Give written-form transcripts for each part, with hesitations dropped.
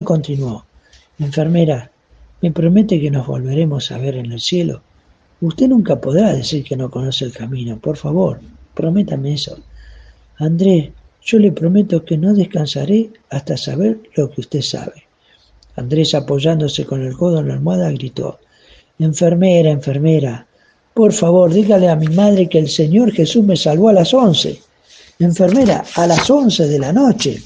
Continuó: enfermera, ¿me promete que nos volveremos a ver en el cielo? Usted nunca podrá decir que no conoce el camino. Por favor, prométame eso. Andrés, yo le prometo que no descansaré hasta saber lo que usted sabe. Andrés, apoyándose con el codo en la almohada, gritó: enfermera, enfermera, por favor, dígale a mi madre que el Señor Jesús me salvó a las 11. Enfermera, a las 11 de la noche.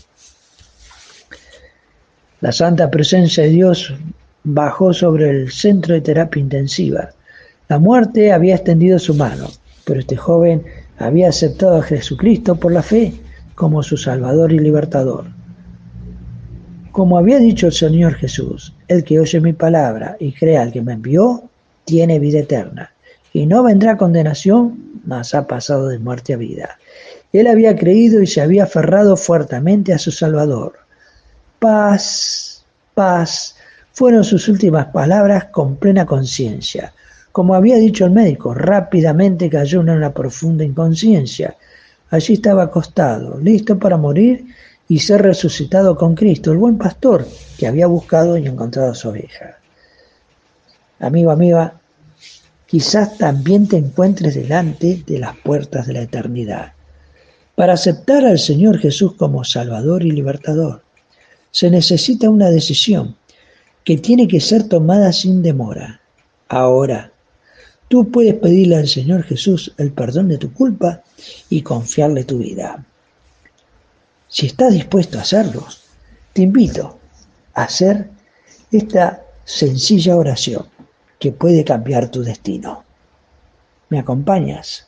La santa presencia de Dios bajó sobre el centro de terapia intensiva. La muerte había extendido su mano, pero este joven había aceptado a Jesucristo por la fe como su Salvador y Libertador. Como había dicho el Señor Jesús, el que oye mi palabra y crea al que me envió, tiene vida eterna, y no vendrá condenación, mas ha pasado de muerte a vida. Él había creído y se había aferrado fuertemente a su Salvador. Paz, paz, fueron sus últimas palabras con plena conciencia. Como había dicho el médico, rápidamente cayó en una profunda inconsciencia. Allí estaba acostado, listo para morir y ser resucitado con Cristo, el buen pastor que había buscado y encontrado a su oveja. Amigo, amiga, quizás también te encuentres delante de las puertas de la eternidad. Para aceptar al Señor Jesús como Salvador y Libertador, se necesita una decisión que tiene que ser tomada sin demora. Ahora, tú puedes pedirle al Señor Jesús el perdón de tu culpa y confiarle tu vida. Si estás dispuesto a hacerlo, te invito a hacer esta sencilla oración que puede cambiar tu destino. ¿Me acompañas?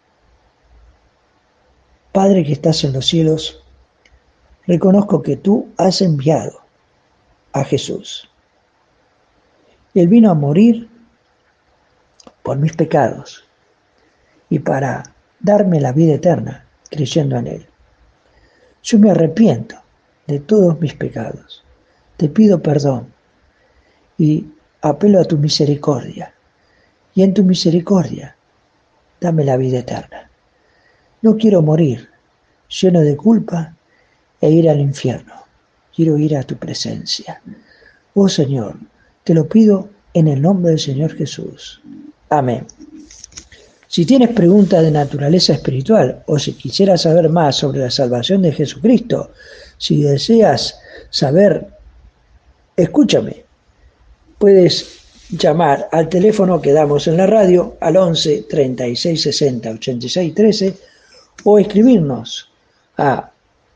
Padre que estás en los cielos, reconozco que tú has enviado a Jesús. Él vino a morir por mis pecados y para darme la vida eterna creyendo en Él. Yo me arrepiento de todos mis pecados. Te pido perdón y apelo a tu misericordia. Y en tu misericordia, dame la vida eterna. No quiero morir lleno de culpa e ir al infierno. Quiero ir a tu presencia. Oh Señor, te lo pido en el nombre del Señor Jesús. Amén. Si tienes preguntas de naturaleza espiritual o si quisieras saber más sobre la salvación de Jesucristo, si deseas saber, escúchame, puedes llamar al teléfono que damos en la radio al 11 36 60 86 13 o escribirnos a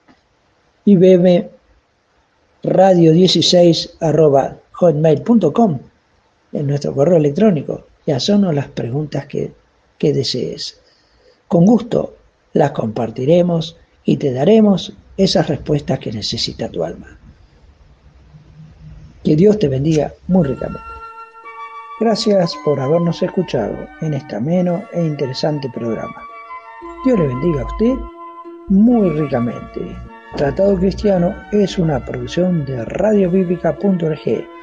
ibmradio16@hotmail.com en nuestro correo electrónico y hacernos las preguntas que desees. Con gusto las compartiremos y te daremos esas respuestas que necesita tu alma. Que Dios te bendiga muy ricamente. Gracias por habernos escuchado en este ameno e interesante programa. Dios le bendiga a usted muy ricamente. Tratado Cristiano es una producción de radiobiblica.org.